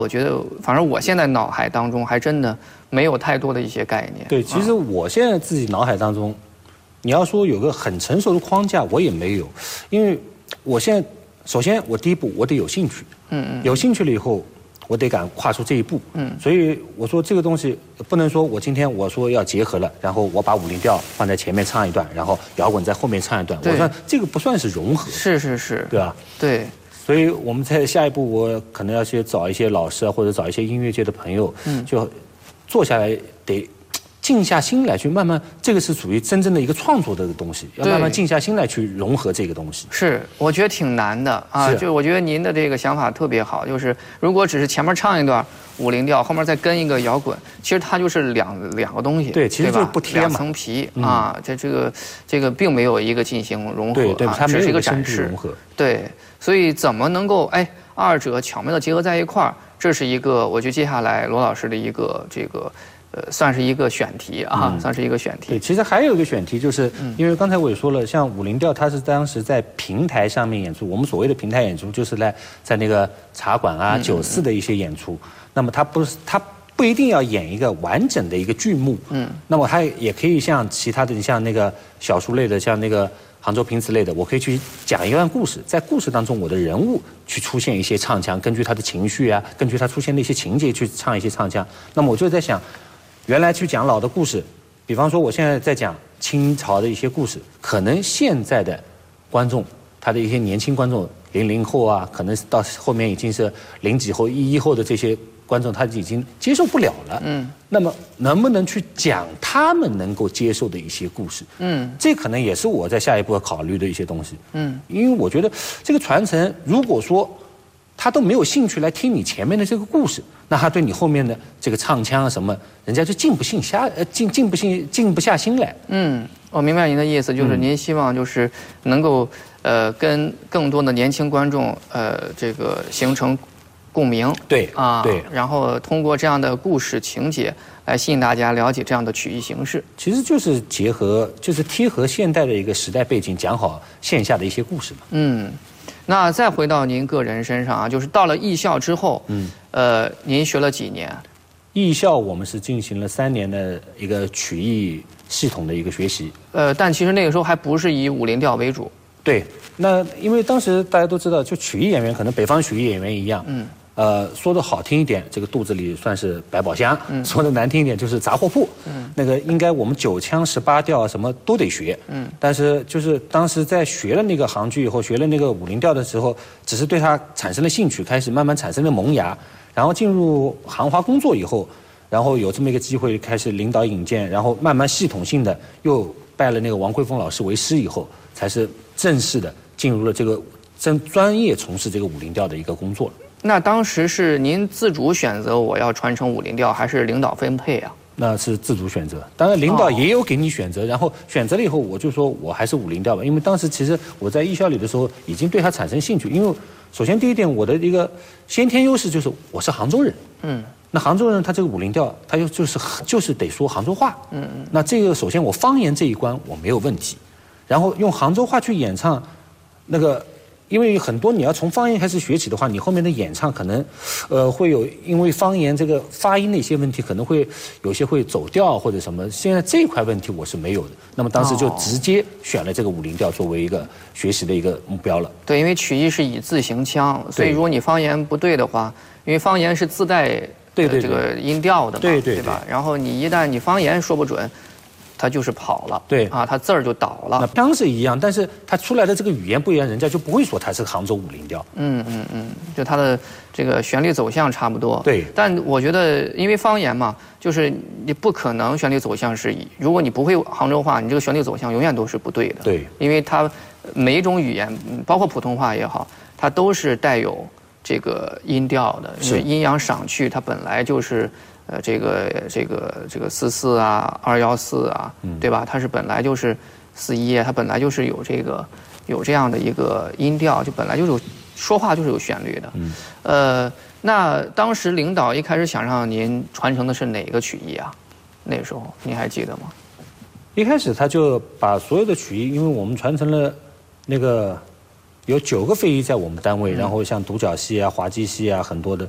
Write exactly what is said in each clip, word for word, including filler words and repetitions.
我觉得，反正我现在脑海当中还真的没有太多的一些概念。 对，其实我现在自己脑海当中，你要说有个很成熟的框架，我也没有，因为我现在首先我第一步我得有兴趣，嗯嗯，有兴趣了以后，我得敢跨出这一步，嗯，所以我说这个东西不能说我今天我说要结合了，然后我把五零调放在前面唱一段，然后摇滚在后面唱一段，我说这个不算是融合， 是是是， 对吧？ 对。 所以我们在下一步，我可能要去找一些老师啊，或者找一些音乐界的朋友，嗯，就坐下来得静下心来去慢慢，这个是属于真正的一个创作的东西，要慢慢静下心来去融合这个东西。 是，我觉得挺难的啊。就我觉得您的这个想法特别好，就是如果只是前面唱一段五零调，后面再跟一个摇滚，其实它就是两两个东西。 对，其实就是不贴嘛， 两层皮啊。这这个这个并没有一个进行融合， 对对，它只是一个展示融合。 对，所以怎么能够哎二者巧妙的结合在一块儿，这是一个我觉得接下来罗老师的一个这个。呃，算是一个选题啊，嗯、算是一个选题。 对，其实还有一个选题，就是、嗯、因为刚才我也说了，像五零调，它是当时在平台上面演出。我们所谓的平台演出，就是来在那个茶馆啊、嗯、酒肆的一些演出。嗯、那么它不是，它不一定要演一个完整的一个剧目。嗯。那么它也可以像其他的，像那个小说类的，像那个杭州评词类的，我可以去讲一段故事，在故事当中，我的人物去出现一些唱腔，根据他的情绪啊，根据他出现的一些情节去唱一些唱腔。那么我就在想。原来去讲老的故事，比方说我现在在讲清朝的一些故事，可能现在的观众，他的一些年轻观众，零零后啊，可能到后面已经是零几后、一一后的这些观众，他已经接受不了了。嗯。那么能不能去讲他们能够接受的一些故事？嗯。这可能也是我在下一步要考虑的一些东西。嗯。因为我觉得这个传承，如果说他都没有兴趣来听你前面的这个故事，那他对你后面的这个唱腔啊什么，人家就静不心下，呃，静静不心静不下心来。嗯， 我明白您的意思，就是您希望就是能够呃跟更多的年轻观众呃这个形成共鸣。 对啊， 对， 然后通过这样的故事情节来吸引大家了解这样的曲艺形式。 其实就是结合，就是贴合现代的一个时代背景，讲好线下的一些故事嘛。 嗯。那再回到您个人身上啊，就是到了艺校之后，嗯，呃，您学了几年？ 艺校我们是进行了三年的一个曲艺系统的一个学习。 呃，但其实那个时候还不是以五零调为主。 对，那因为当时大家都知道，就曲艺演员可能北方曲艺演员一样，嗯。呃，说的好听一点，这个肚子里算是百宝箱；嗯、说的难听一点，就是杂货铺。嗯，那个应该我们九腔十八调什么都得学。嗯，但是就是当时在学了那个杭剧以后，学了那个五零调的时候，只是对它产生了兴趣，开始慢慢产生了萌芽。然后进入杭华工作以后，然后有这么一个机会开始领导引荐，然后慢慢系统性的又拜了那个王慧峰老师为师以后，才是正式的进入了这个真专业从事这个五零调的一个工作了。 那当时是您自主选择我要传承五零调，还是领导分配啊？ 那是自主选择，当然领导也有给你选择，哦、然后选择了以后，我就说我还是五零调吧，因为当时其实我在艺校里的时候已经对它产生兴趣，因为首先第一点，我的一个先天优势就是我是杭州人，嗯，那杭州人他这个五零调，他又就是就是得说杭州话，嗯嗯，那这个首先我方言这一关我没有问题，然后用杭州话去演唱，那个。因为很多你要从方言开始学起的话，你后面的演唱可能，呃，会有因为方言这个发音的一些问题，可能会有些会走调或者什么。现在这一块问题我是没有的。那么当时就直接选了这个五零调作为一个学习的一个目标了。 对，因为曲艺是以字行腔，所以如果你方言不对的话，因为方言是自带对对这个音调的嘛， 对对对吧？然后你一旦你方言说不准。他就是跑了， 对啊，他字儿就倒了。 那腔是一样，但是他出来的这个语言不一样，人家就不会说他是杭州五零调。 嗯嗯嗯，就他的这个旋律走向差不多。 对， 但我觉得，因为方言嘛，就是你不可能旋律走向是，如果你不会杭州话，你这个旋律走向永远都是不对的。 对， 因为它每一种语言，包括普通话也好，它都是带有这个音调的，因为阴阳赏去，它本来就是。呃，这个这个这个四四啊，二幺四啊，嗯、对吧？它是本来就是四一，它本来就是有这个有这样的一个音调，就本来就是有说话就是有旋律的。嗯，呃，那当时领导一开始想让您传承的是哪个曲艺啊？那时候您还记得吗？ 一开始他就把所有的曲艺，因为我们传承了那个有九个非遗在我们单位，嗯、然后像独角戏啊、滑稽戏啊，很多的。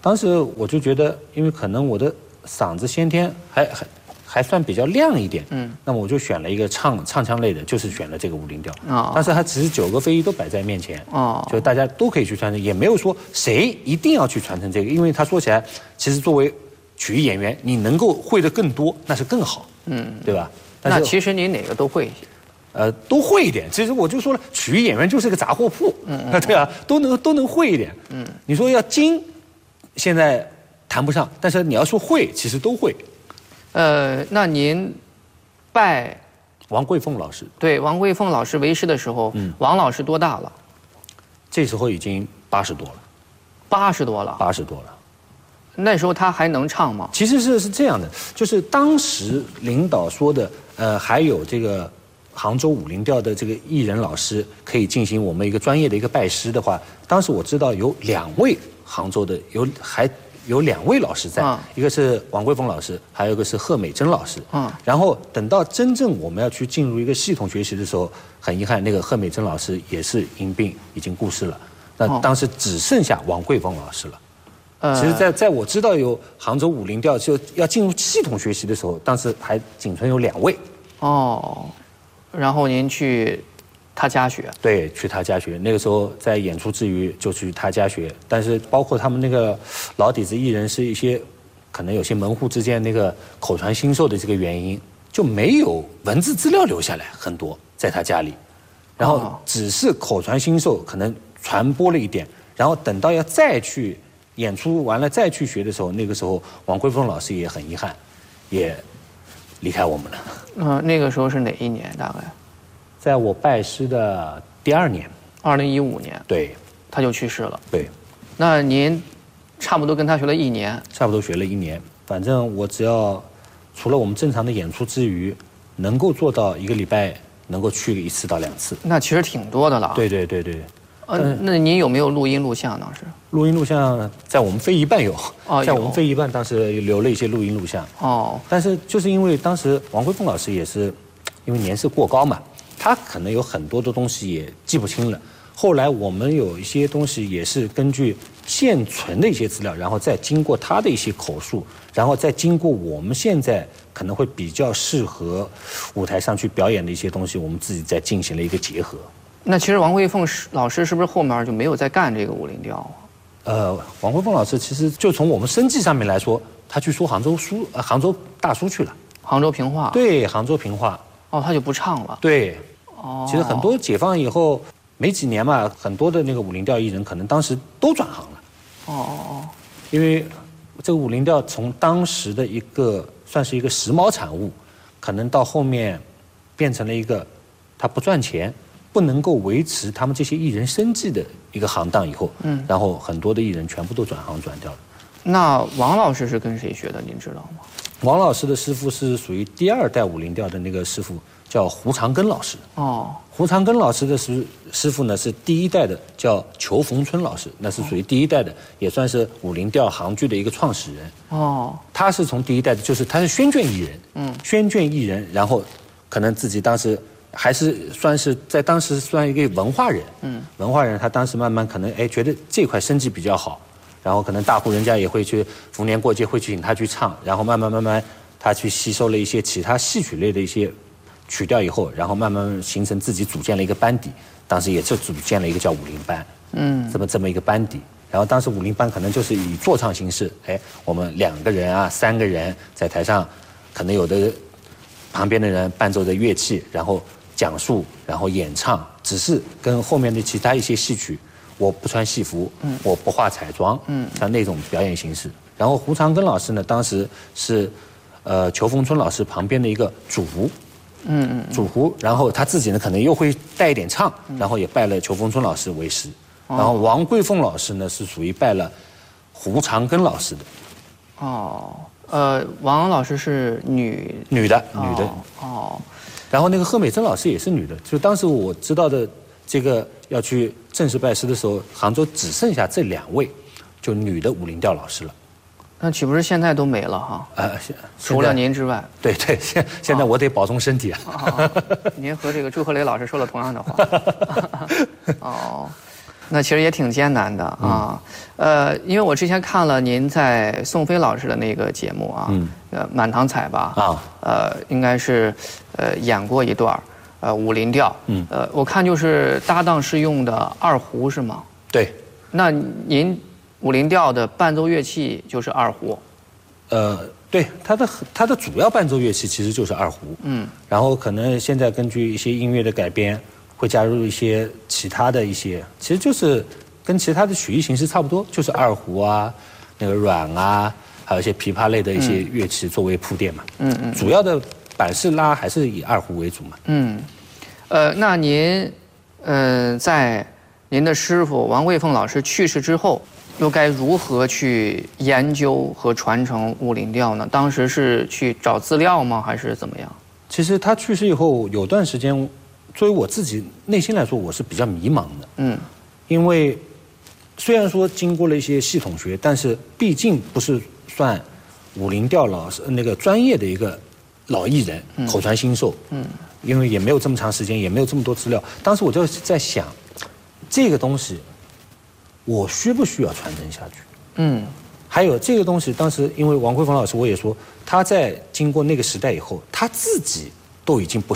当时我就觉得，因为可能我的嗓子先天还还还算比较亮一点，嗯，那么我就选了一个唱唱腔类的，就是选了这个五零调。啊、哦，当时它只是九个非遗都摆在面前，哦，就大家都可以去传承，也没有说谁一定要去传承这个，因为他说起来，其实作为曲艺演员，你能够会的更多，那是更好，嗯，对吧？但是那其实你哪个都会一些。 呃，都会一点。其实我就说了，曲艺演员就是个杂货铺，嗯，嗯对啊，都能都能会一点。嗯，你说要精，现在谈不上，但是你要说会，其实都会。 呃，那您拜王桂凤老师， 对王桂凤老师为师的时候，嗯，王老师多大了？ 这时候已经八十多了。 八十多了。 八十多了。 那时候他还能唱吗？ 其实是是这样的，就是当时领导说的，呃，还有这个。杭州五零调的这个艺人老师可以进行我们一个专业的一个拜师的话，当时我知道有两位杭州的有还有两位老师在，啊、一个是王桂凤老师，还有一个是贺美珍老师。啊、然后等到真正我们要去进入一个系统学习的时候，很遗憾，那个贺美珍老师也是因病已经过世了。那当时只剩下王桂凤老师了。呃、其实在，在在我知道有杭州五零调就要进入系统学习的时候，当时还仅存有两位。 哦。然后您去他家学？ 对，去他家学。那个时候在演出之余就去他家学，但是包括他们那个老底子艺人是一些可能有些门户之间那个口传心授的这个原因，就没有文字资料留下来很多在他家里，然后只是口传心授可能传播了一点，然后等到要再去演出完了再去学的时候，那个时候王桂凤老师也很遗憾，也离开我们了。 嗯、呃，那个时候是哪一年？大概在我拜师的第二年， 二零一五年。 对， 他就去世了。 对， 那您差不多跟他学了一年？ 差不多学了一年。反正我只要除了我们正常的演出之余，能够做到一个礼拜能够去一次到两次， 那其实挺多的了。 对对对对。 呃，那您有没有录音录像当时？ 录音录像在我们非遗办有，哦、在我们非遗办当时留了一些录音录像。哦。但是就是因为当时王桂凤老师也是，因为年事过高嘛，他可能有很多的东西也记不清了。后来我们有一些东西也是根据现存的一些资料，然后再经过他的一些口述，然后再经过我们现在可能会比较适合舞台上去表演的一些东西，我们自己再进行了一个结合。 那其实王桂凤老师是不是后面就没有再干这个五零调啊？ 呃，王桂凤老师其实就从我们生计上面来说，他去说杭州书，呃，杭州大书去了。 杭州评话。对， 杭州评话。 哦，他就不唱了。 对。哦。其实很多解放以后没几年嘛，很多的那个五零调艺人可能当时都转行了。哦哦哦。因为这个五零调从当时的一个算是一个时髦产物，可能到后面变成了一个他不赚钱。不能够维持他们这些艺人生计的一个行当以后，嗯，然后很多的艺人全部都转行转掉了。 那王老师是跟谁学的？您知道吗？ 王老师的师傅是属于第二代五零调的那个师傅，叫胡长根老师。哦，胡长根老师的师师傅呢是第一代的，叫裘逢春老师，那是属于第一代的，也算是五零调杭剧的一个创始人。哦，他是从第一代的，就是他是宣卷艺人，嗯，宣卷艺人，然后可能自己当时。还是算是在当时算一个文化人，嗯，文化人他当时慢慢可能哎觉得这块生计比较好，然后可能大户人家也会去逢年过节会去请他去唱，然后慢慢慢慢他去吸收了一些其他戏曲类的一些曲调以后，然后慢慢形成自己组建了一个班底，当时也是组建了一个叫武林班，嗯，这么这么一个班底，然后当时武林班可能就是以坐唱形式，哎，我们两个人啊三个人在台上，可能有的旁边的人伴奏着乐器，然后。讲述，然后演唱，只是跟后面的其他一些戏曲，我不穿戏服，嗯，我不化彩妆，嗯，像那种表演形式。然后胡长根老师呢，当时是，呃，裘逢春老师旁边的一个主胡，嗯嗯，主胡，然后他自己呢可能又会带一点唱，然后也拜了裘逢春老师为师。然后王桂凤老师呢是属于拜了胡长根老师的。 哦，呃，王老师是女女的，女的。哦。然后那个贺美珍老师也是女的，就当时我知道的这个要去正式拜师的时候，杭州只剩下这两位，就女的五零调老师了。 那岂不是现在都没了哈？呃，除了您之外。 对对，现现在我得保重身体啊。 哦、您和这个朱和雷老师说了同样的话。哦， 那其实也挺艰难的啊。嗯、呃，因为我之前看了您在宋飞老师的那个节目啊，嗯、呃，满堂彩吧啊，呃，应该是呃演过一段呃武林调，嗯，呃，我看就是搭档是用的二胡是吗？ 对。 那您武林调的伴奏乐器就是二胡？ 呃，对，它的它的主要伴奏乐器其实就是二胡，嗯，然后可能现在根据一些音乐的改编，会加入一些其他的一些，其实就是跟其他的曲艺形式差不多，就是二胡啊，那个阮啊，还有一些琵琶类的一些乐器作为铺垫嘛，嗯嗯，主要的板式拉还是以二胡为主嘛， 嗯，呃，那您，嗯、呃，在您的师傅王桂凤老师去世之后，又该如何去研究和传承武林调呢？当时是去找资料吗，还是怎么样？ 其实他去世以后有段时间，作为我自己内心来说，我是比较迷茫的。嗯，因为虽然说经过了一些系统学，但是毕竟不是算武林调老师那个专业的一个老艺人，嗯、口传心授。嗯，因为也没有这么长时间，也没有这么多资料。当时我就在想，这个东西。我需不需要传承下去？嗯，还有这个东西，当时因为王桂凤老师我也说，他在经过那个时代以后，他自己都已经不